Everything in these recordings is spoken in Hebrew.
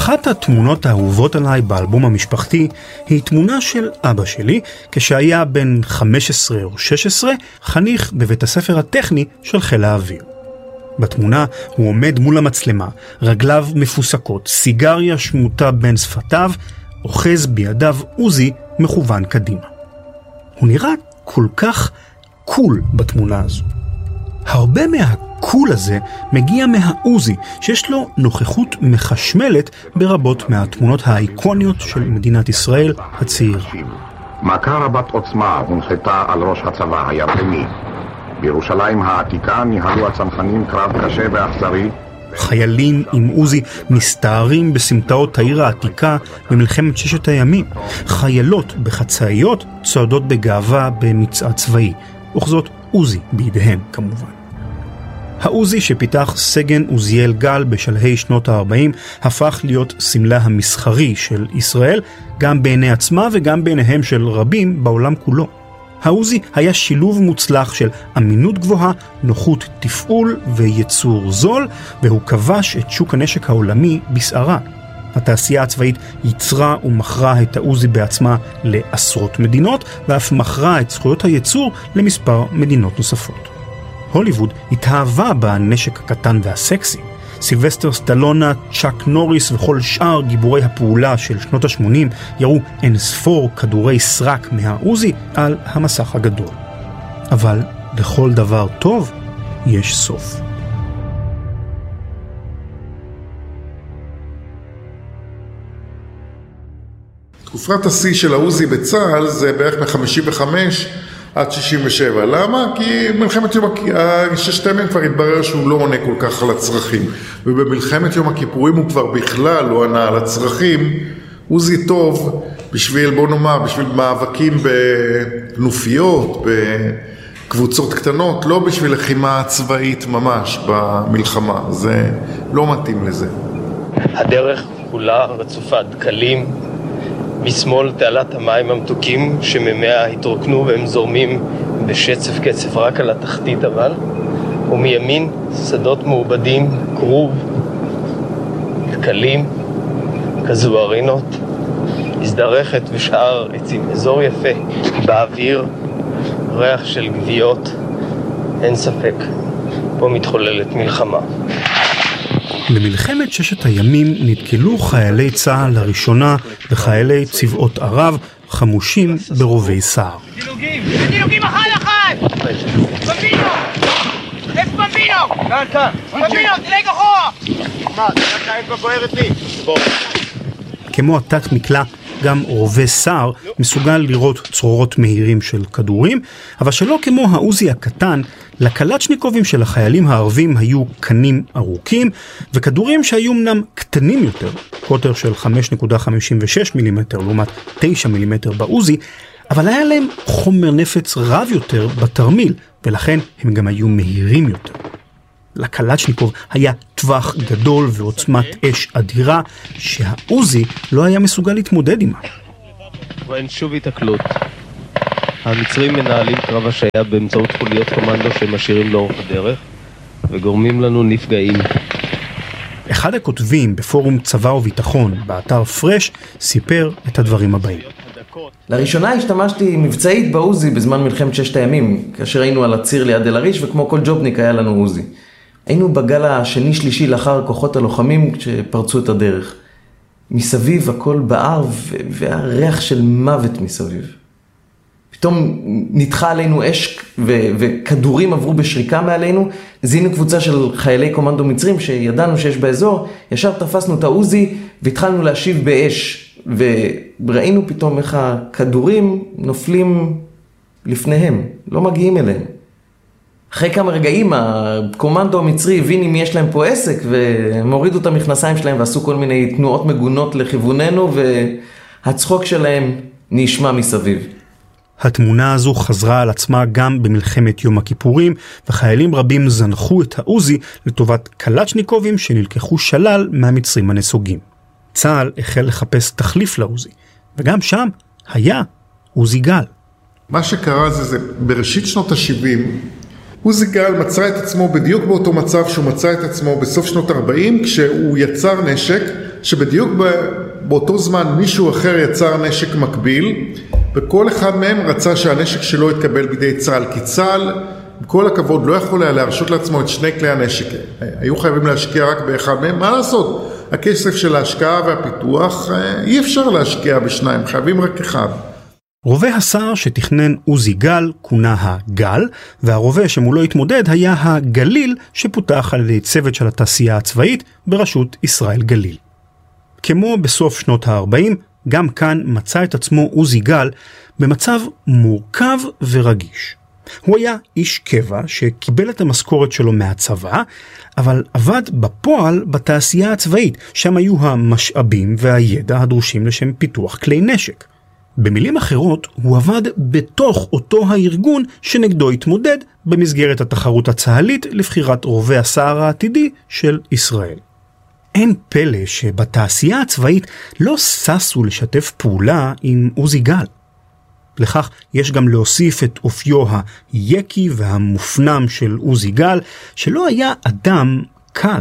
אחת התמונות האהובות עליי באלבום המשפחתי היא תמונה של אבא שלי כשהיה בן 15 או 16, חניך בבית הספר הטכני של חיל האוויר. בתמונה הוא עומד מול המצלמה, רגליו מפוסקות, סיגריה שמוטה בין שפתיו, אוחז בידיו עוזי מכוון קדימה. הוא נראה כל כך קול בתמונה הזו. הרבה מהקול הזה מגיע מהעוזי, שיש לו נוכחות מחשמלת ברבות מהתמונות האיקוניות של מדינת ישראל הצעירה. מכה רבת עוצמה הונחתה על ראש הצבא הירדני. בירושלים העתיקה ניהלו הצנחנים קרב קשה ואכזרי. חיילים עם עוזי מסתערים בסמטאות העיר העתיקה במלחמת ששת הימים. חיילות בחצאיות צועדות בגאווה במצעד צבאי, אוחזות עוזי בידיהם כמובן. העוזי שפיתח סגן עוזיאל גל בשלהי שנות ה-40 הפך להיות סמלה המסחרי של ישראל, גם בעיני עצמה וגם בעיניהם של רבים בעולם כולו. העוזי היה שילוב מוצלח של אמינות גבוהה, נוחות תפעול וייצור זול, והוא כבש את שוק הנשק העולמי בסערה. התעשייה הצבאית ייצרה ומכרה את העוזי בעצמה לעשרות מדינות, ואף מכרה את זכויות הייצור למספר מדינות נוספות. הוליווד התאהבה בנשק הקטן והסקסי. סילבסטר סטלונה, צ'אק נוריס וכל שאר גיבורי הפעולה של שנות ה-80 יראו אינספור כדורי סרק מהעוזי על המסך הגדול. אבל לכל דבר טוב יש סוף. תקופת השיא של העוזי בצה"ל זה בערך מ-55 עד 67. למה? כי מלחמת יום ששת הימים כבר התברר שהוא לא עונה כל כך על הצרכים. ובמלחמת יום הכיפורים הוא כבר בכלל לא ענה על הצרכים. עוזי טוב בשביל, בוא נאמר, בשביל מאבקים בנופיות, בקבוצות קטנות, לא בשביל לחימה צבאית ממש במלחמה. זה לא מתאים לזה. הדרך כולה רצופה דקלים. משמאל תעלת המים המתוקים שממיה התרוקנו והם זורמים בשצף קצף רק על התחתית אבל, ומימין שדות מעובדים, קרוב, דקלים, כזוארינות, הזדרכת ושאר עצים, אזור יפה, באוויר, ריח של גוויות, אין ספק, פה מתחוללת מלחמה. במלחמת ששת הימים נתקלו חיילי צה"ל לראשונה בחיילי צבאות ערב חמושים ברובי סער. דילוגים אחד! במבינו! איפה במבינו? כאן! במבינו, דילג אחורה! מה, דילג האצבע בוערת לי? בוא. כמו התת מקלע, גם רובה סער מסוגל לראות צרורות מהירים של כדורים, אבל שלא כמו העוזי הקטן, לקלצ'ניקובים של החיילים הערבים היו קנים ארוכים, וכדורים שהיו אמנם קטנים יותר, קוטר של 5.56 מילימטר לעומת 9 מילימטר בעוזי, אבל היה להם חומר נפץ רב יותר בתרמיל, ולכן הם גם היו מהירים יותר. לקלצ'ניקוב היה טווח גדול ועוצמת אש אדירה שהעוזי לא היה מסוגל להתמודד עימה. ואין שוב התקלות. המצרים מנהלים קרב השהיה באמצעות חוליות קומנדו שמשאירים לאורך הדרך וגורמים לנו נפגעים. אחד הכותבים בפורום צבא וביטחון באתר פרש סיפר את הדברים הבאים. לראשונה השתמשתי מבצעית בעוזי בזמן מלחמת ששת הימים, כאשר היינו על הציר ליד אל עריש וכמו כל ג'ובניק היה לנו עוזי. היינו בגל השני-שלישי לאחר כוחות הלוחמים כשפרצו את הדרך. מסביב הכל בער והריח של מוות מסביב. פתאום נדחה עלינו אש וכדורים עברו בשריקה מעלינו. זיהינו קבוצה של חיילי קומנדו מצרים שידענו שיש באזור. ישר תפסנו את העוזי והתחלנו להשיב באש. וראינו פתאום איך הכדורים נופלים לפניהם, לא מגיעים אליהם. אחרי כמה רגעים הקומנדו המצרי הבין אם יש להם פה עסק והם הורידו את המכנסיים שלהם ועשו כל מיני תנועות מגונות לכיווננו והצחוק שלהם נשמע מסביב. התמונה הזו חזרה על עצמה גם במלחמת יום הכיפורים, וחיילים רבים זנחו את העוזי לטובת קלצ'ניקובים שנלקחו שלל מהמצרים הנסוגים. צה"ל החל לחפש תחליף לעוזי, וגם שם היה עוזי גל. מה שקרה זה בראשית שנות ה-70, עוזי גל מצא את עצמו בדיוק באותו מצב שהוא מצא את עצמו בסוף שנות ה-40, כשהוא יצר נשק שבדיוק באותו זמן מישהו אחר יצר נשק מקביל, וכל אחד מהם רצה שהנשק שלו יתקבל בידי צה"ל, כי צה"ל, בכל הכבוד, לא יכול היה להרשות לעצמו את שני כלי הנשק. היו חייבים להשקיע רק באחד מהם, מה לעשות? הכסף של ההשקעה והפיתוח אי אפשר להשקיע בשניים, חייבים רק אחד. רובה הסער שתכנן עוזי גל כונה הגל, והרובה שמולו התמודד היה הגליל שפותח על ידי צוות של התעשייה הצבאית בראשות ישראל גליל. כמו בסוף שנות ה-40, גם כאן מצא את עצמו עוזי גל במצב מורכב ורגיש. הוא היה איש קבע שקיבל את המשכורת שלו מהצבא, אבל עבד בפועל בתעשייה הצבאית, שם היו המשאבים והידע הדרושים לשם פיתוח כלי נשק. במילים אחרות, הוא עבד בתוך אותו הארגון שנגדו התמודד במסגרת התחרות הצהלית לבחירת רובה הסער העתידי של ישראל. אין פלא שבתעשייה הצבאית לא ססו לשתף פעולה עם עוזי גל. לכך יש גם להוסיף את אופיו היקי והמופנם של עוזי גל, שלא היה אדם קל.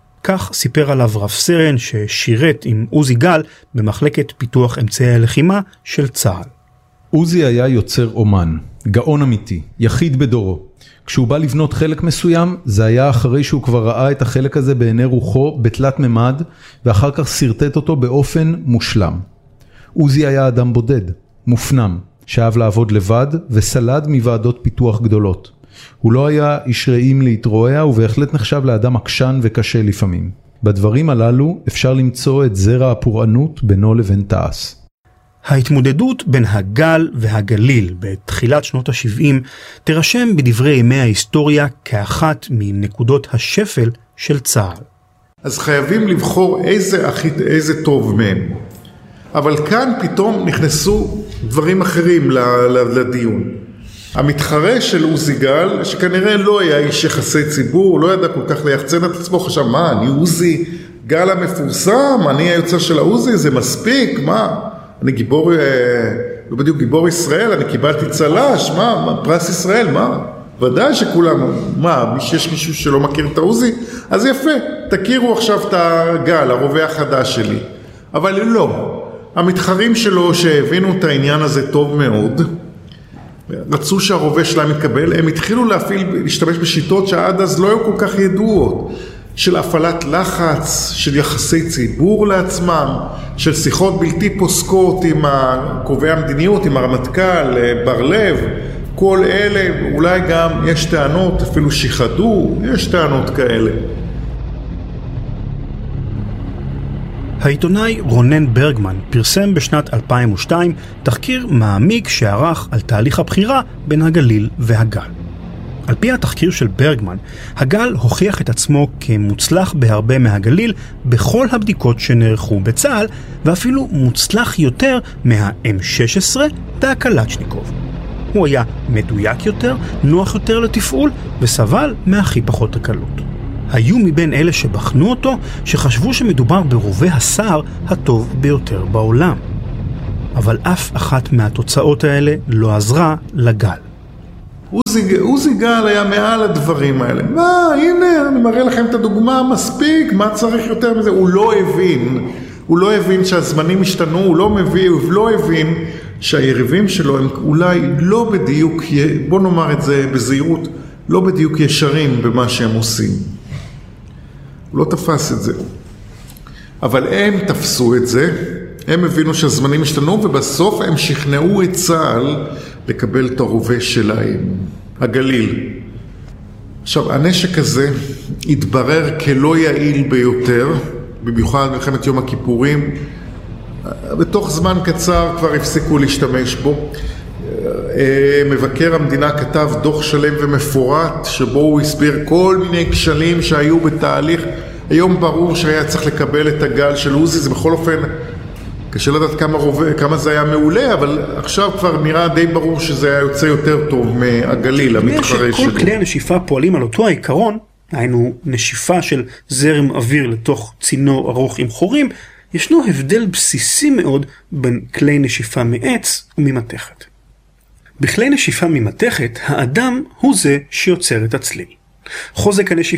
כך סיפר עליו רב סרן ששירת עם עוזי גל במחלקת פיתוח אמצעי הלחימה של צה"ל. עוזי היה יוצר אומן, גאון אמיתי, יחיד בדורו. כשהוא בא לבנות חלק מסוים, זה היה אחרי שהוא כבר ראה את החלק הזה בעיני רוחו בתלת ממד, ואחר כך סרטט אותו באופן מושלם. עוזי היה אדם בודד, מופנם, שאהב לעבוד לבד וסלד מוועדות פיתוח גדולות. הוא לא היה איש רעים להתרועע, ובהחלט נחשב לאדם עקשן וקשה לפעמים. בדברים הללו אפשר למצוא את זרע הפורענות בינו לבין תעש. ההתמודדות בין הגל והגליל בתחילת שנות ה-70 תרשם בדברי ימי ההיסטוריה כאחת מנקודות השפל של צה"ל. אז חייבים לבחור איזה טוב מהם. אבל כאן פתאום נכנסו דברים אחרים לדיון. המתחרה של עוזי גל, שכנראה לא היה איש יחסי ציבור, לא ידע כל כך ליחצן את עצמו, חשב, מה, אני עוזי גל המפורסם, אני היוצא של העוזי, זה מספיק, מה? אני גיבור, לא בדיוק גיבור ישראל, אני קיבלתי צל"ש, מה, פרס ישראל, מה? ודאי שכולם, מה, יש מישהו שלא מכיר את העוזי? אז יפה, תכירו עכשיו את הגל, הרובה החדש שלי. אבל לא, המתחרים שלו שהבינו את העניין הזה טוב מאוד, רצו שהרובה שלהם יתקבל, הם התחילו להשתמש בשיטות שעד אז לא היו כל כך ידועות, של הפעלת לחץ, של יחסי ציבור לעצמם, של שיחות בלתי פוסקות עם קובעי המדיניות, עם הרמטכ"ל, בר לב, כל אלה, אולי גם יש טענות, אפילו שיחדו, יש טענות כאלה. העיתונאי רונן ברגמן פרסם בשנת 2002 תחקיר מעמיק שערך על תהליך הבחירה בין הגליל והגל. על פי התחקיר של ברגמן, הגל הוכיח את עצמו כמוצלח בהרבה מהגליל בכל הבדיקות שנערכו בצה"ל, ואפילו מוצלח יותר מה-M16 והקלצ'ניקוב. הוא היה מדויק יותר, נוח יותר לתפעול, וסבל מהכי פחות הקלות. היו מבין אלה שבחנו אותו שחשבו שמדובר ברובה הסער הטוב ביותר בעולם. אבל אף אחת מהתוצאות האלה לא עזרה לגל. עוזי גל היה מעל הדברים האלה. מה, הנה, אני מראה לכם את הדוגמה, מספיק, מה צריך יותר מזה? הוא לא הבין שהזמנים השתנו, הוא לא הבין שהיריבים שלו הם אולי לא בדיוק, בוא נאמר את זה בזהירות, לא בדיוק ישרים במה שהם עושים. הוא לא תפס את זה. אבל הם תפסו את זה, הם הבינו שהזמנים השתנו, ובסוף הם שכנעו את צה"ל לקבל את הרובה שלהם, הגליל. עכשיו, הנשק הזה התברר כלא יעיל ביותר, במיוחד מלחמת יום הכיפורים. בתוך זמן קצר כבר הפסיקו להשתמש בו. מבקר המדינה כתב דוח שלם ומפורט, שבו הוא הסביר כל מיני כשלים שהיו בתהליך. היום ברור שהיה צריך לקבל את הגל של עוזי, זה בכל אופן קשה לדעת כמה זה היה מעולה, אבל עכשיו כבר נראה די ברור שזה היה יוצא יותר טוב מהגליל, המתחרה שלו. כל כלי הנשיפה פועלים על אותו העיקרון, היינו נשיפה של זרם אוויר לתוך צינור ארוך עם חורים, ישנו הבדל בסיסי מאוד בין כלי נשיפה מעץ וממתכת. בכלי נשיפה ממתכת, האדם הוא זה שיוצר את הצליל. חוזק הנשיפה,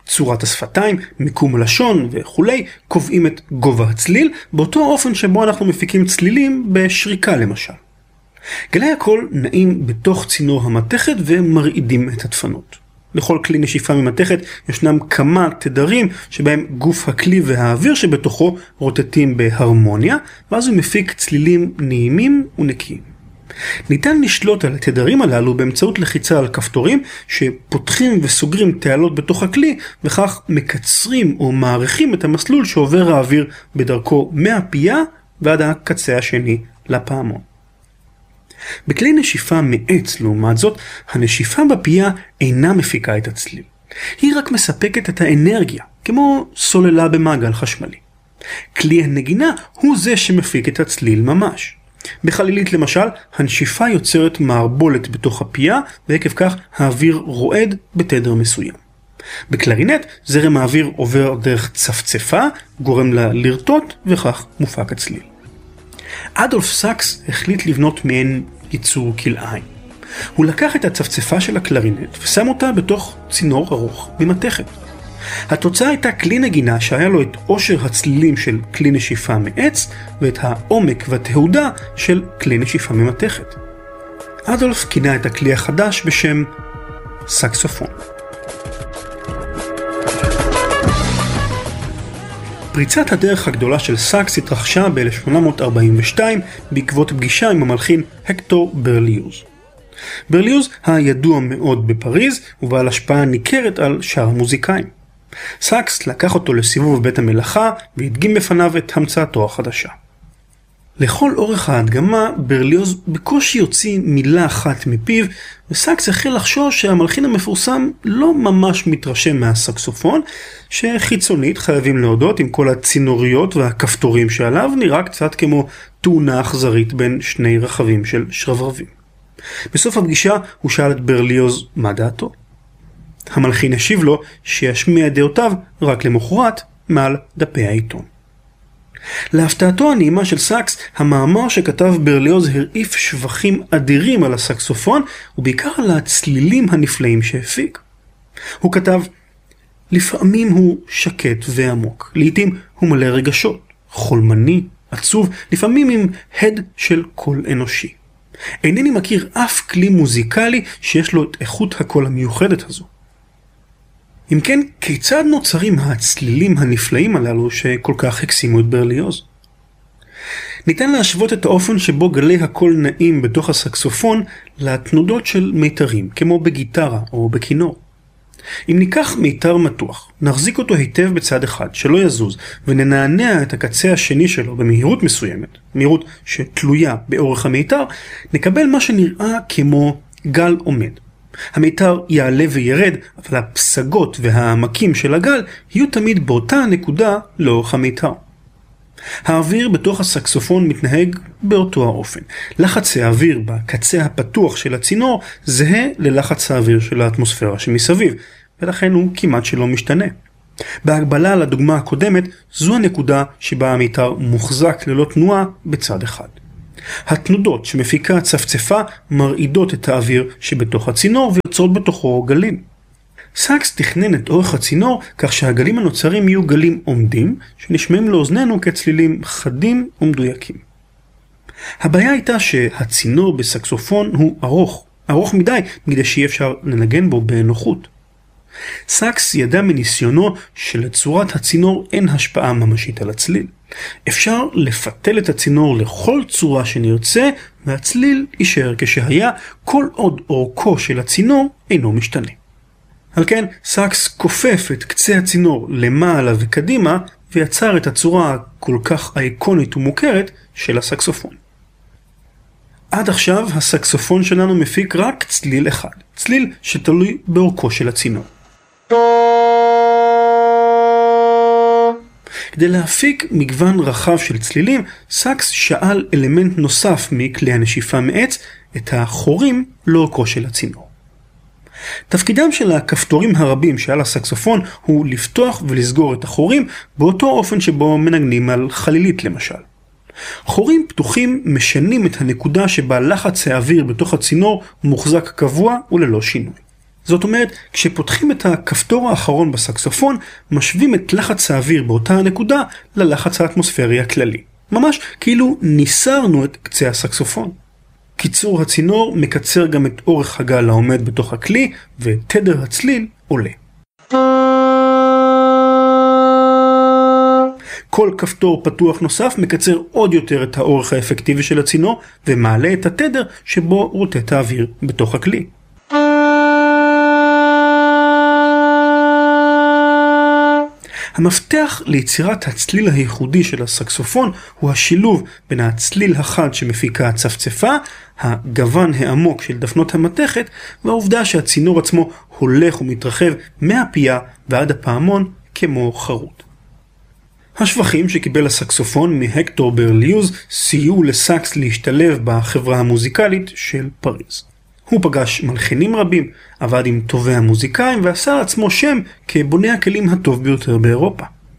צורת השפתיים, מיקום הלשון וכולי, קובעים את גובה הצליל, באותו אופן שבו אנחנו מפיקים צלילים בשריקה למשל. גלי הקול נעים בתוך צינור המתכת ומרעידים את הדפנות. לכל כלי נשיפה ממתכת ישנם כמה תדרים שבהם גוף הכלי והאוויר שבתוכו רוטטים בהרמוניה, ואז הוא מפיק צלילים נעימים ונקיים. ניתן לשלוט על התדרים הללו באמצעות לחיצה על כפתורים שפותחים וסוגרים תעלות בתוך הכלי, וכך מקצרים או מעריכים את המסלול שעובר האוויר בדרכו מהפייה ועד הקצה השני לפעמון. בכלי נשיפה מעץ, לעומת זאת, הנשיפה בפייה אינה מפיקה את הצליל. היא רק מספקת את האנרגיה, כמו סוללה במעגל חשמלי. כלי הנגינה הוא זה שמפיק את הצליל ממש. בחלילית למשל, הנשיפה יוצרת מערבולת בתוך הפייה, ועקב כך האוויר רועד בתדר מסוים. בקלרינט, זרם האוויר עובר דרך צפצפה, גורם לה לרטוט, וכך מופק הצליל. אדולף סאקס החליט לבנות מעין ייצור כלאיים. הוא לקח את הצפצפה של הקלרינט ושם אותה בתוך צינור ארוך ממתכת. התוצאה הייתה כלי נגינה שהיה לו את עושר הצלילים של כלי נשיפה מעץ ואת העומק והתהודה של כלי נשיפה ממתכת. אדולף כינה את הכלי החדש בשם סקסופון. פריצת הדרך הגדולה של סאקס התרחשה ב-1842 בעקבות פגישה עם המלחין הקטור ברליוז. ברליוז הידוע מאוד בפריז ובעל השפעה ניכרת על שאר המוזיקאים. סאקס לקח אותו לסיבוב בית המלאכה והדגים בפניו את המצאתו החדשה. לכל אורך ההדגמה ברליוז בקושי יוציא מילה אחת מפיו, וסאקס החל לחשוש שהמלחין המפורסם לא ממש מתרשם מהסקסופון, שחיצונית חייבים להודות עם כל הצינוריות והכפתורים שעליו נראה קצת כמו תאונה אכזרית בין שני רכבים של שרברבים. בסוף הפגישה הוא שאל את ברליוז מה דעתו. המלחין השיב לו שישמיע דעותיו רק למחרת מעל דפי העיתון. להפתעתו הנעימה של סאקס, המאמר שכתב ברליוז הרעיף שבחים אדירים על הסקסופון, ובעיקר על הצלילים הנפלאים שהפיק. הוא כתב, לפעמים הוא שקט ועמוק, לעתים הוא מלא רגשות, חולמני, עצוב, לפעמים עם הד של קול אנושי. אינני מכיר אף כלי מוזיקלי שיש לו את איכות הקול המיוחדת הזו. אם כן, כיצד נוצרים הצלילים הנפלאים הללו שכל כך הקסימו את ברליוז? ניתן להשוות את האופן שבו גלי הקול נעים בתוך הסקסופון לתנודות של מיתרים, כמו בגיטרה או בכינור. אם ניקח מיתר מתוח, נחזיק אותו היטב בצד אחד, שלא יזוז, וננענע את הקצה השני שלו במהירות מסוימת, מהירות שתלויה באורך המיתר, נקבל מה שנראה כמו גל עומד. המיתר יעלה וירד, אבל הפסגות והעמקים של הגל יהיו תמיד באותה נקודה לאורך המיתר. האוויר בתוך הסקסופון מתנהג באותו האופן. לחץ האוויר בקצה הפתוח של הצינור זהה ללחץ האוויר של האטמוספירה שמסביב, ולכן הוא כמעט שלא משתנה. בהגבלה לדוגמה הקודמת, זו הנקודה שבה המיתר מוחזק ללא תנועה בצד אחד. התנודות שמפיקה הצפצפה מרעידות את האוויר שבתוך הצינור ויוצרות בתוכו גלים. סאקס תכנן את אורך הצינור כך שהגלים הנוצרים יהיו גלים עומדים שנשמעים לאוזנינו כצלילים חדים ומדויקים. הבעיה הייתה שהצינור בסקסופון הוא ארוך מדי כדי שיהיה אפשר לנגן בו בנוחות. סאקס ידע מניסיונו שלצורת הצינור אין השפעה ממשית על הצליל. אפשר לפתל את הצינור לכל צורה שנרצה והצליל יישאר כשהיה כל עוד אורכו של הצינור אינו משתנה. על כן סאקס כופף את קצה הצינור למעלה וקדימה ויצר את הצורה כל כך אייקונית ומוכרת של הסקסופון. עד עכשיו הסקסופון שלנו מפיק רק צליל אחד, צליל שתלוי באורכו של הצינור. כדי להפיק מגוון רחב של צלילים, סאקס שאל אלמנט נוסף מכלי הנשיפה מעץ, את החורים לאורכו של הצינור. תפקידם של הכפתורים הרבים שעל הסקסופון הוא לפתוח ולסגור את החורים באותו אופן שבו מנגנים על חלילית למשל. חורים פתוחים משנים את הנקודה שבה לחץ האוויר בתוך הצינור מוחזק קבוע וללא שינוי. זאת אומרת, כשפותחים את הכפתור האחרון בסקסופון, משווים את לחץ האוויר באותה הנקודה ללחץ האטמוספרי הכללי. ממש כאילו ניסרנו את קצה הסקסופון. קיצור הצינור מקצר גם את אורך הגל העומד בתוך הכלי, ותדר הצליל עולה. כל כפתור פתוח נוסף מקצר עוד יותר את האורך האפקטיבי של הצינור, ומעלה את התדר שבו רוטט האוויר בתוך הכלי. המפתח ליצירת הצליל הייחודי של הסקסופון הוא השילוב בין הצליל החד שמפיקה הצפצפה, הגוון העמוק של דפנות המתכת, והעובדה שהצינור עצמו הולך ומתרחב מהפייה ועד הפעמון כמו חרוט. השבחים שקיבל הסקסופון מהקטור ברליוז סייעו לסאקס להשתלב בחברה המוזיקלית של פריז. הוא פגש מלחינים רבים, עבד עם טובי המוזיקאים ועשה עצמו שם כבונה הכלים הטוב ביותר באירופה.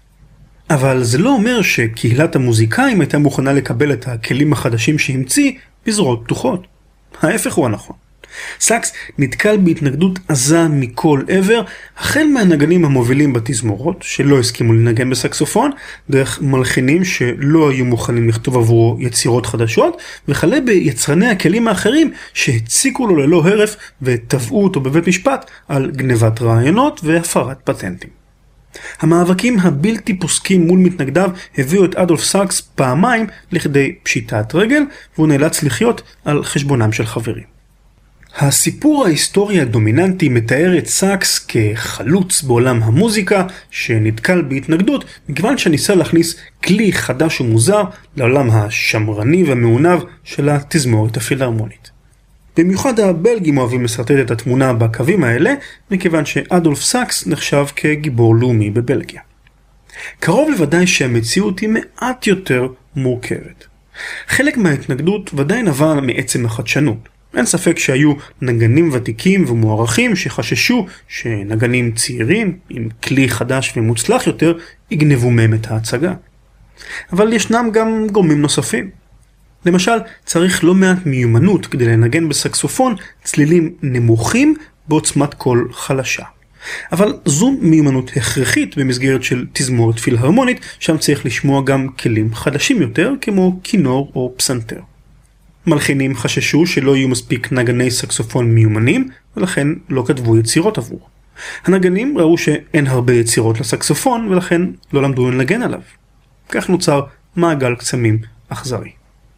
אבל זה לא אומר שקהילת המוזיקאים הייתה מוכנה לקבל את הכלים החדשים שהמציא בזרועות פתוחות. ההפך הוא הנכון. סאקס נתקל בהתנגדות עזה מכל עבר, החל מהנגנים המובילים בתזמורות שלא הסכימו לנגן בסקסופון, דרך מלחינים שלא היו מוכנים לכתוב עבורו יצירות חדשות, וכלה ביצרני הכלים האחרים שהציקו לו ללא הרף ותבעו אותו בבית משפט על גנבת רעיונות והפרת פטנטים. המאבקים הבלתי פוסקים מול מתנגדיו הביאו את אדולף סאקס פעמיים לכדי פשיטת רגל, והוא נאלץ לחיות על חשבונם של חברים. הסיפור ההיסטורי הדומיננטי מתאר את סאקס כחלוץ בעולם המוזיקה שנתקל בהתנגדות מכיוון שניסה להכניס כלי חדש ומוזר לעולם השמרני והמעונב של התזמורת הפילהרמונית. במיוחד הבלגים אוהבים לסרטט את התמונה בקווים האלה מכיוון שאדולף סאקס נחשב כגיבור לאומי בבלגיה. קרוב לוודאי שהמציאות היא מעט יותר מורכבת. חלק מההתנגדות ודאי נבע מעצם החדשנות. אין ספק שהיו נגנים ותיקים ומוערכים שחששו שנגנים צעירים עם כלי חדש ומוצלח יותר יגנבו מהם את ההצגה. אבל ישנם גם גורמים נוספים. למשל, צריך לא מעט מיומנות כדי לנגן בסקסופון צלילים נמוכים בעוצמת קול חלשה. אבל זו מיומנות הכרחית במסגרת של תזמורת פילהרמונית, שם צריך לשמוע גם כלים חדשים יותר כמו כינור או פסנתר. מלחינים חששו שלא יהיו מספיק נגני סקסופון מיומנים, ולכן לא כתבו יצירות עבור. הנגנים ראו שאין הרבה יצירות לסקסופון, ולכן לא למדו לנגן עליו. כך נוצר מעגל קסמים אכזרי.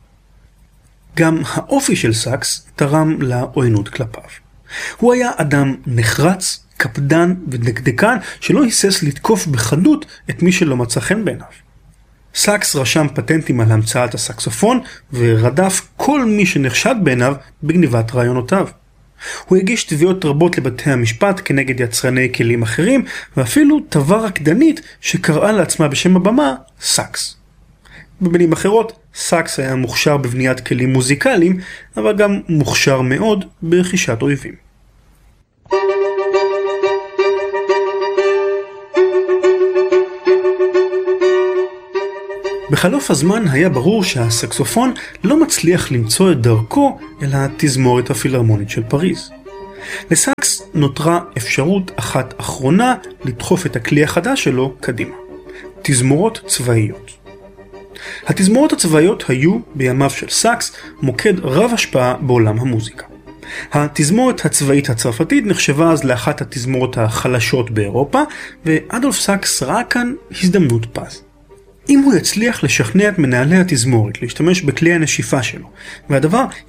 גם האופי של סאקס תרם לעוינות כלפיו. הוא היה אדם נחרץ, קפדן ודקדקן שלא היסס לתקוף בחדות את מי שלא מצא חן בעיניו. סאקס רשם פטנטים על המצאת הסקסופון ורדף כל מי שנחשד בעיניו בגניבת רעיונותיו. הוא הגיש תביעות רבות לבתי המשפט כנגד יצרני כלים אחרים, ואפילו תבע רקדנית שקראה לעצמה בשם הבמה סאקס. במילים אחרות, סאקס היה מוכשר בבניית כלים מוזיקליים, אבל גם מוכשר מאוד ברכישת אויבים. בחלוף הזמן היה ברור שהסקסופון לא מצליח למצוא את דרכו אל התזמורת הפילהרמונית של פריז. לסאקס נותרה אפשרות אחת אחרונה לדחוף את הכלי החדש שלו קדימה. תזמורות צבאיות. התזמורות הצבאיות היו בימיו של סאקס מוקד רב השפעה בעולם המוזיקה. התזמורת הצבאית הצרפתית נחשבה אז לאחת התזמורות החלשות באירופה, ואדולף סאקס ראה כאן הזדמנות פז. אם הוא יצליח לשכנע את מנהלי התזמורת להשתמש בכלי הנשיפה שלו, והדבר